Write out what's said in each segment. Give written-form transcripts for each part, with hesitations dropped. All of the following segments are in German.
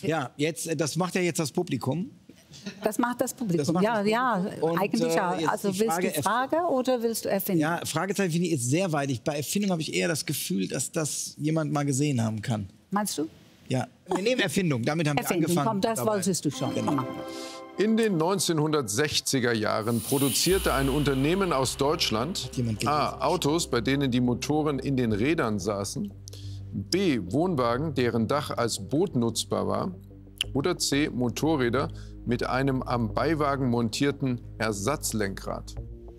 Ja, jetzt, das macht ja jetzt das Publikum. Das macht das Publikum. Das macht das ja, Publikum. Und, eigentlich ja. jetzt Also die willst Frage, du Frage oder willst du Erfindung? Ja, Fragezeichen finde ich jetzt sehr weitig. Bei Erfindung habe ich eher das Gefühl, dass das jemand mal gesehen haben kann. Meinst du? Ja, wir nehmen Erfindung. Damit haben wir angefangen. Komm, das dabei. wolltest du schon. Genau. In den 1960er Jahren produzierte ein Unternehmen aus Deutschland A. Autos, bei denen die Motoren in den Rädern saßen, B. Wohnwagen, deren Dach als Boot nutzbar war, oder C. Motorräder mit einem am Beiwagen montierten Ersatzlenkrad.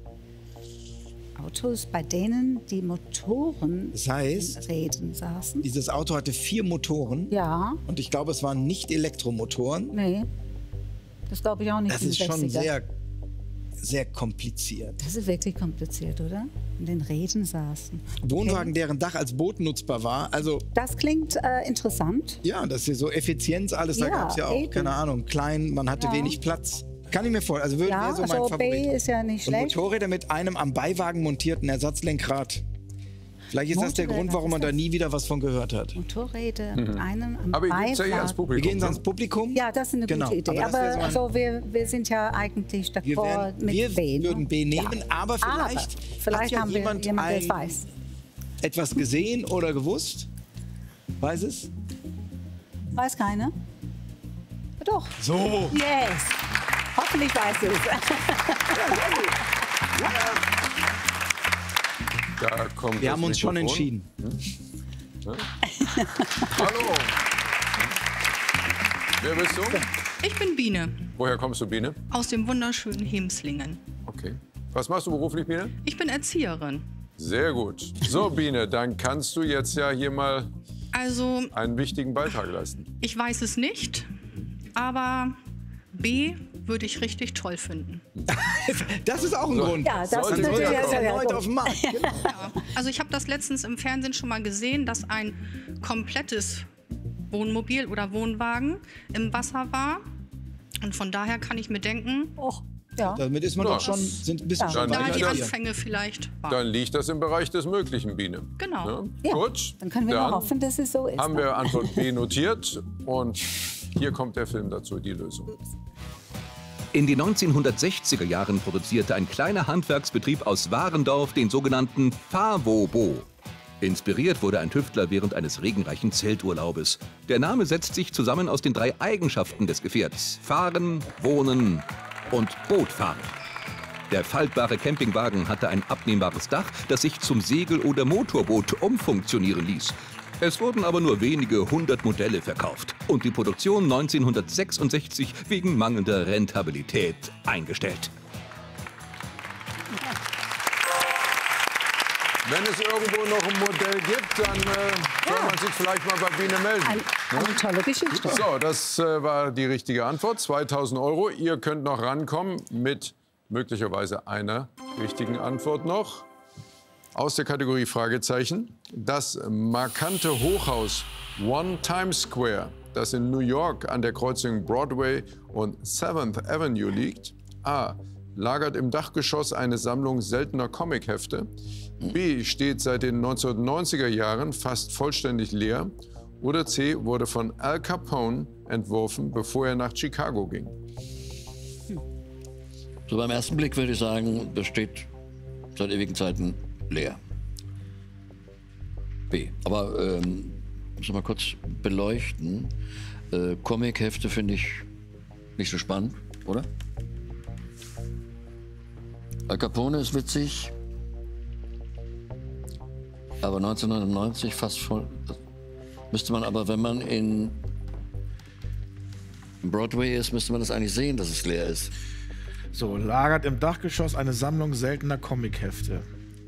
Autos, bei denen die Motoren Das heißt, in Rädern saßen? dieses Auto hatte 4 Motoren. Ja. Und ich glaube, es waren nicht Elektromotoren. Nee. Das glaube ich auch nicht. Das in ist den schon 60er. sehr kompliziert. Das ist wirklich kompliziert, oder? In den Rädern saßen. Wohnwagen, deren Dach als Boot nutzbar war. Also, Das klingt interessant. ja, das ist so Effizienz, alles. Da Ja, gab es ja auch, eben. keine Ahnung, klein, man hatte wenig Platz. Kann ich mir vorstellen. Also Ja, wäre so mein also Favorit. B ist ja nicht Und schlecht. Motorräder mit einem am Beiwagen montierten Ersatzlenkrad. Vielleicht ist das der Motorräder, Grund, warum man was da ist nie wieder was von gehört hat. Motorräder mit einem am Aber ihr geht's ja Beifahrer. ans Wir Publikum. gehen ans Publikum. Ja, das ist eine Genau, gute Idee. aber das wäre so Aber ein- also wir sind ja eigentlich Wir, d'accord mit B. Ne? würden B nehmen, Ja. aber vielleicht, vielleicht hat ja haben wir jemand jemanden, der es ein- weiß. etwas gesehen oder gewusst. Weiß es? Weiß keiner? Doch. So. Yes. Hoffentlich weiß es. Da kommt Wir das haben uns schon Mikrofon. entschieden. Hallo. Wer bist du? Ich bin Biene Woher kommst du, Biene? aus dem wunderschönen Hemslingen. Okay. Was machst du beruflich, Biene? Ich bin Erzieherin. Sehr gut. So, Biene, dann kannst du jetzt ja hier mal Also, einen wichtigen Beitrag leisten. ich weiß es nicht, aber B würde ich richtig toll finden. Das ist auch ein Grund. Ja, das Sollte ist natürlich man ja sehr Erneut gut. auf dem Markt. Genau. Ja, also ich habe das letztens im Fernsehen schon mal gesehen, dass ein komplettes Wohnmobil oder Wohnwagen im Wasser war. Und von daher kann ich mir denken, Och, ja. Damit ist man Ja. doch schon, sind ein bisschen Ja. schon Dann da weiter die hier. Anfänge vielleicht waren. Dann liegt das im Bereich des Möglichen, Biene. Genau. Ja? Ja, Gut. dann können wir nur hoffen, dass es so ist. Haben ne? wir Antwort B notiert und hier kommt der Film dazu, die Lösung. In den 1960er Jahren produzierte ein kleiner Handwerksbetrieb aus Warendorf den sogenannten Favobo. Inspiriert wurde ein Tüftler während eines regenreichen Zelturlaubes. Der Name setzt sich zusammen aus den 3 Eigenschaften des Gefährts: Fahren, Wohnen und Bootfahren. Der faltbare Campingwagen hatte ein abnehmbares Dach, das sich zum Segel- oder Motorboot umfunktionieren ließ. Es wurden aber nur wenige 100 Modelle verkauft und die Produktion 1966 wegen mangelnder Rentabilität eingestellt. Wenn es irgendwo noch ein Modell gibt, dann soll man sich vielleicht mal bei Biene melden. Eine tolle Geschichte. So, das war die richtige Antwort. 2.000 €. Ihr könnt noch rankommen mit möglicherweise einer richtigen Antwort noch. Aus der Kategorie Fragezeichen. Das markante Hochhaus One Times Square, das in New York an der Kreuzung Broadway und 7th Avenue liegt. A. Lagert im Dachgeschoss eine Sammlung seltener Comichefte. B. Steht seit den 1990er Jahren fast vollständig leer. Oder C. Wurde von Al Capone entworfen, bevor er nach Chicago ging. So beim ersten Blick würde ich sagen, das steht seit ewigen Zeiten leer. B. Aber muss ich mal kurz beleuchten. Comichefte finde ich nicht so spannend, oder? Al Capone ist witzig. Aber 1990 fast voll. Müsste man aber, wenn man in Broadway ist, müsste man das eigentlich sehen, dass es leer ist. So, lagert im Dachgeschoss eine Sammlung seltener Comichefte.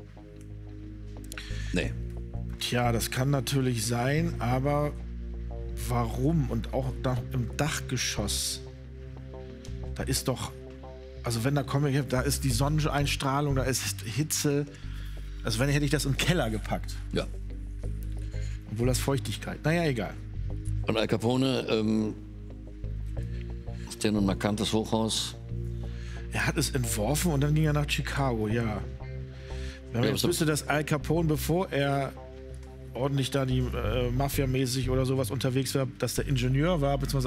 Nee. Tja, das kann natürlich sein, aber warum? Und auch da im Dachgeschoss. Da ist doch, also wenn da Comichefte, da ist die Sonneneinstrahlung, da ist Hitze. Also wenn, hätte ich das im Keller gepackt. Ja. Obwohl das Feuchtigkeit. Naja, egal. Und Al Capone ist ja nun ein markantes Hochhaus. Er hat es entworfen und dann ging er nach Chicago, ja. Wenn man Ja, jetzt so- wüsste, dass Al Capone, bevor er ordentlich da die Mafia-mäßig oder sowas unterwegs war, dass der Ingenieur war, beziehungsweise